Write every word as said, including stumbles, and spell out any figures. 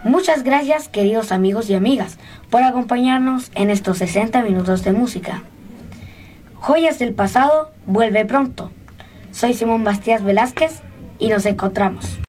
Muchas gracias, queridos amigos y amigas, por acompañarnos en estos sesenta minutos de música. Joyas del pasado vuelve pronto. Soy Simón Bastías Velázquez y nos encontramos.